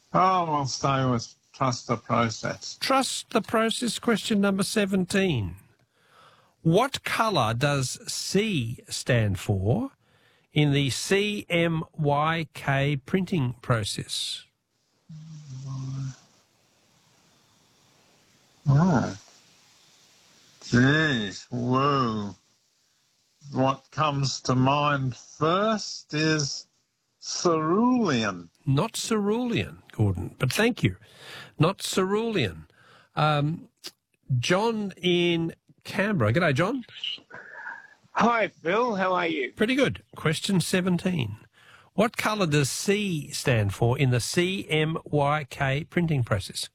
Oh, we'll stay with trust the process. Trust the process, question number 17. What colour does C stand for in the CMYK printing process? Oh. Geez, whoa. What comes to mind first is cerulean. Not cerulean, Gordon, but thank you. Not cerulean. John in Canberra. G'day, John. Hi, Phil. How are you? Pretty good. Question 17. What colour does C stand for in the CMYK printing process?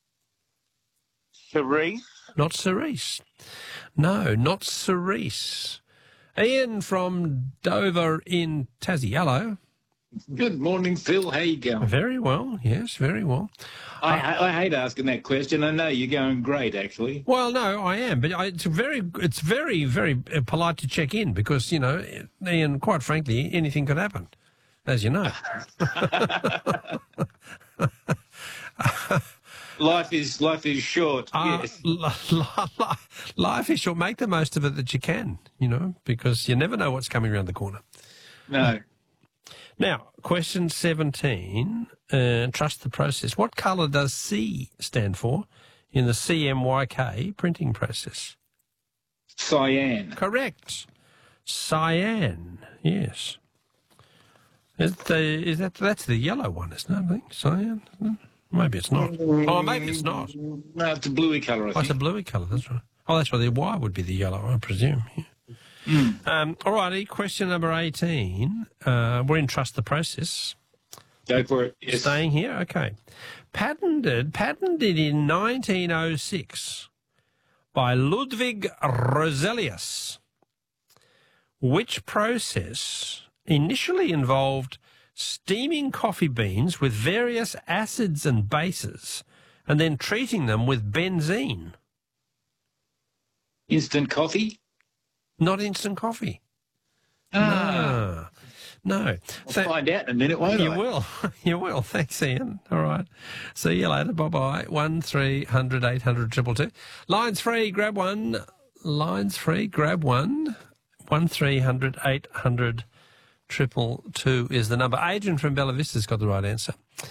Cerise. Not cerise. No, not cerise. Ian from Dover in Tassie. Hello. Good morning, Phil. How you going? Very well. Yes, very well. I hate asking that question. I know you're going great, actually. Well, no, I am, but it's very, very polite to check in because, you know, Ian, quite frankly, anything could happen, as you know. Life is short. Yes. Life is short. Make the most of it that you can, you know, because you never know what's coming around the corner. No. Now, question 17, trust the process. What colour does C stand for in the CMYK printing process? Cyan. Correct. Cyan, yes. That's the yellow one, isn't it, I think? Cyan? Maybe it's not. Oh, maybe it's not. No, it's a bluey colour, I think. Oh, it's a bluey colour, that's right. Oh, that's why the Y would be the yellow, I presume. Yeah. All righty, question number 18. We're in Trust the Process. Go for it. Yes. Staying here? Okay. Patented in 1906 by Ludwig Roselius. Which process initially involved steaming coffee beans with various acids and bases and then treating them with benzene? Instant coffee? Not instant coffee. Ah. No. I'll find out in a minute, won't You I? will. You will. Thanks, Ian. All right. See you later. Bye-bye. 1300 800 222. Lines free. Grab one. Lines free. Grab one. 1300 800 222 is the number. Adrian from Bella Vista's got the right answer.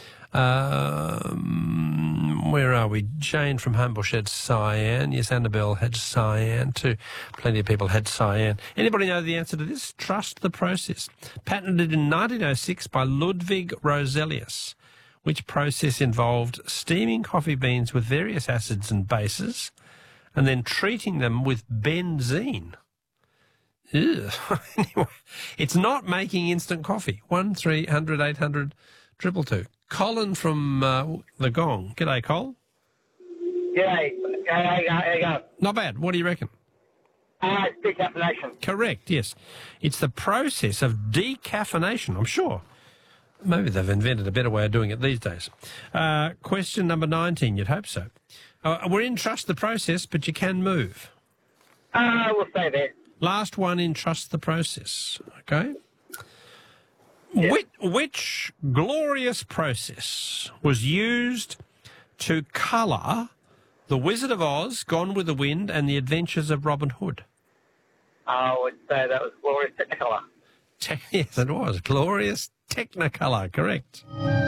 Where are we? Jane from Homebush had cyan. Yes, Annabelle had cyan too. Plenty of people had cyan. Anybody know the answer to this? Trust the process. Patented in 1906 by Ludwig Roselius. Which process involved steaming coffee beans with various acids and bases and then treating them with benzene? Ew. Anyway, it's not making instant coffee. 1300 800 222. Colin from the Gong. G'day, Col. G'day. How you going? Not bad. What do you reckon? It's decaffeination. Correct, yes. It's the process of decaffeination, I'm sure. Maybe they've invented a better way of doing it these days. Question number 19, you'd hope so. We're in Trust the Process, but you can move. We'll stay there. Last one in Trust the Process, okay? Yeah. Which glorious process was used to colour The Wizard of Oz, Gone with the Wind, and The Adventures of Robin Hood? I would say that was Glorious Technicolor. Yes, it was. Glorious Technicolor, correct.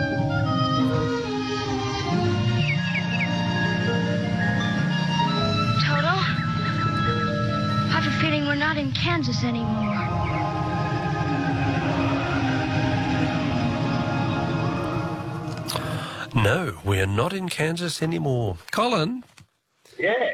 Toto, I have a feeling we're not in Kansas anymore. No, we're not in Kansas anymore. Colin? Yeah.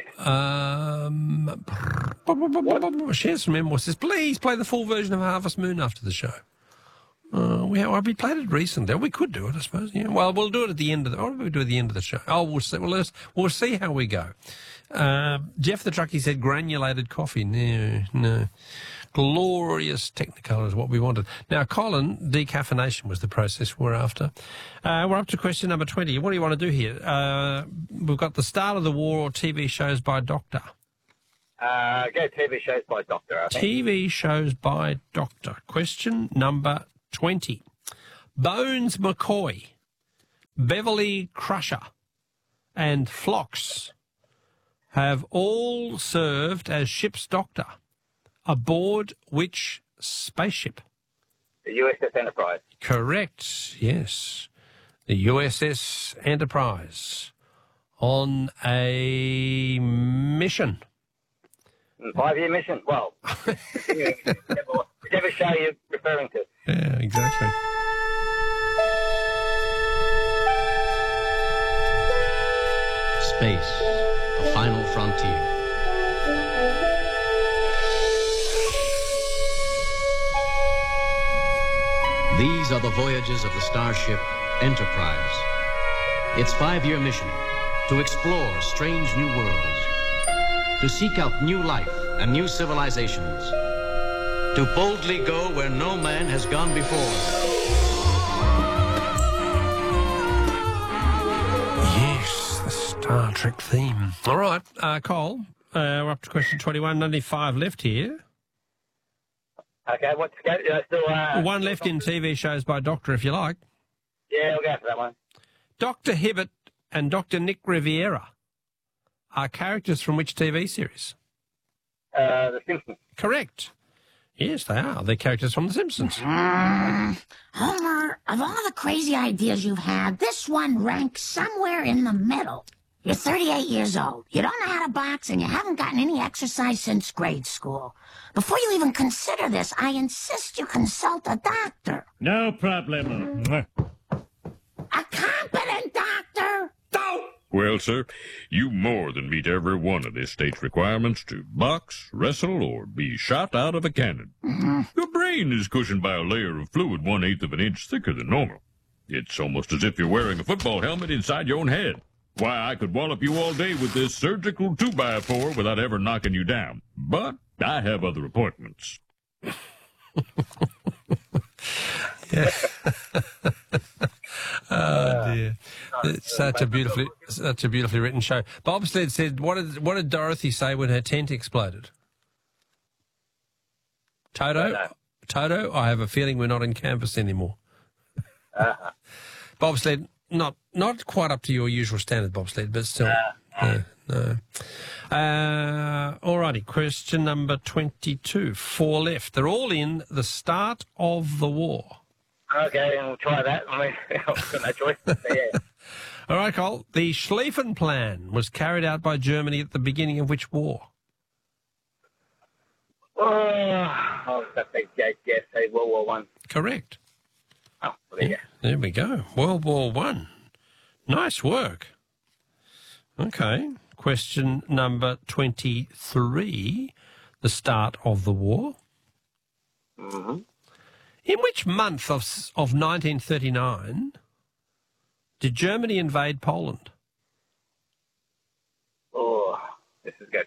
Share some memoirs. Says, please play the full version of Harvest Moon after the show. We played it recently. We could do it, I suppose. Yeah. Well, we'll do it at the end of the. What do we do at the end of the show? Oh, we'll see. We'll see how we go. Jeff the Truckie said granulated coffee. No. Glorious Technicolor is what we wanted. Now, Colin, decaffeination was the process we're after. We're up to question number 20. What do you want to do here? We've got the start of the war or TV shows by Doctor. Go TV shows by Doctor, I think. TV shows by Doctor. Question number 20. Bones McCoy Beverly Crusher, and Phlox have all served as ship's doctor aboard which spaceship? The USS Enterprise. Correct, yes. The USS Enterprise on a mission. 5-year mission. Well, whichever show you're referring to. Yeah, exactly. Space, the final frontier. These are the voyages of the starship Enterprise. Its 5-year mission, to explore strange new worlds, to seek out new life and new civilizations, to boldly go where no man has gone before. Yes, the Star Trek theme. All right, Cole, we're up to question 21, only 5 left here. Okay, what's still... One left in TV shows by Doctor, if you like. Yeah, we'll go for that one. Dr. Hibbert and Dr. Nick Riviera are characters from which TV series? The Simpsons. Correct. Yes, they are. They're characters from The Simpsons. Homer, of all the crazy ideas you've had, this one ranks somewhere in the middle. You're 38 years old. You don't know how to box, and you haven't gotten any exercise since grade school. Before you even consider this, I insist you consult a doctor. No problem. A competent doctor! Well, sir, you more than meet every one of this state's requirements to box, wrestle, or be shot out of a cannon. Your brain is cushioned by a layer of fluid 1/8 of an inch thicker than normal. It's almost as if you're wearing a football helmet inside your own head. Why, I could wallop you all day with this surgical 2x4 without ever knocking you down. But I have other appointments. Yeah. Oh dear! It's such a beautifully written show. Bobsled said, "What did Dorothy say when her tent exploded?" Toto, I have a feeling we're not in canvas anymore. Bobsled, not quite up to your usual standard, Bobsled, but still. No. Alrighty, question number 22. 4 left. They're all in the start of the war. Okay, and we'll try that. I mean, I've got no choice. So, yeah. All right, Cole. The Schlieffen Plan was carried out by Germany at the beginning of which war? Oh, that's a guess. Say World War One. Correct. Oh, well, there you go. There we go. World War One. Nice work. Okay. Question number 23. The start of the war. Mm-hmm. In which month of 1939 did Germany invade Poland? Oh, this is good.